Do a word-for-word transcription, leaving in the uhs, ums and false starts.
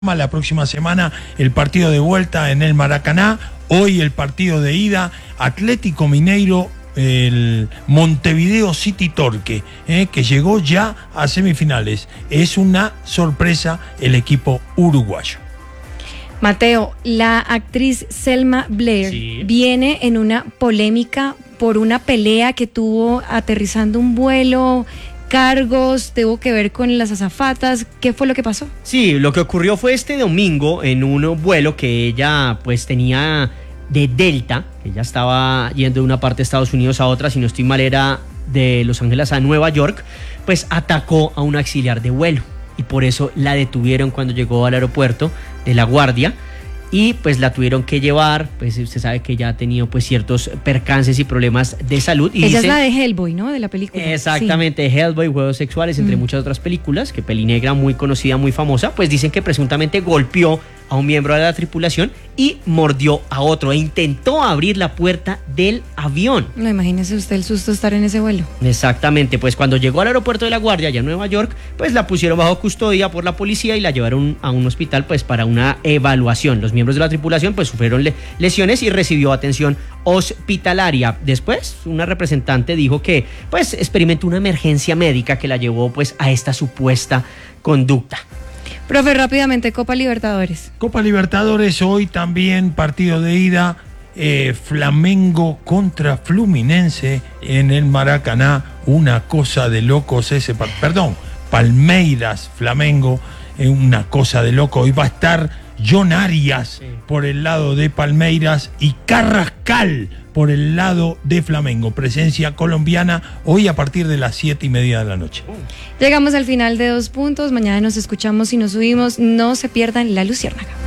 La próxima semana el partido de vuelta en el Maracaná, hoy el partido de ida, Atlético Mineiro, el Montevideo City Torque, eh, que llegó ya a semifinales. Es una sorpresa el equipo uruguayo. Mateo, la actriz Selma Blair sí. viene en una polémica por una pelea que tuvo aterrizando un vuelo. Cargos, tuvo que ver con las azafatas. ¿Qué fue lo que pasó? Sí, lo que ocurrió fue este domingo en un vuelo que ella pues tenía de Delta. Ella estaba yendo de una parte de Estados Unidos a otra, si no estoy mal era de Los Ángeles a Nueva York, pues atacó a un auxiliar de vuelo y por eso la detuvieron cuando llegó al aeropuerto de LaGuardia. Y pues la tuvieron que llevar, pues usted sabe que ya ha tenido pues ciertos percances y problemas de salud. Y ella dice, es la de Hellboy, ¿no? De la película. Exactamente, sí. Hellboy, Juegos Sexuales, entre mm. muchas otras películas, que peli negra muy conocida, muy famosa, pues dicen que presuntamente golpeó a un miembro de la tripulación y mordió a otro e intentó abrir la puerta del avión. No, imagínese usted el susto de estar en ese vuelo. Exactamente, pues cuando llegó al aeropuerto de LaGuardia, allá en Nueva York, pues la pusieron bajo custodia por la policía y la llevaron a un hospital pues para una evaluación. Los miembros de la tripulación pues sufrieron le- lesiones y recibió atención hospitalaria. Después, una representante dijo que pues experimentó una emergencia médica que la llevó pues a esta supuesta conducta. Profe, rápidamente, Copa Libertadores. Copa Libertadores, hoy también partido de ida, eh, Flamengo contra Fluminense en el Maracaná, una cosa de locos ese, perdón, Palmeiras, Flamengo, eh, una cosa de loco. Hoy va a estar John Arias sí. por el lado de Palmeiras y Carrascal por el lado de Flamengo. Presencia colombiana hoy a partir de las siete y media de la noche. Llegamos al final de Dos Puntos. Mañana nos escuchamos y nos subimos. No se pierdan La Luciérnaga.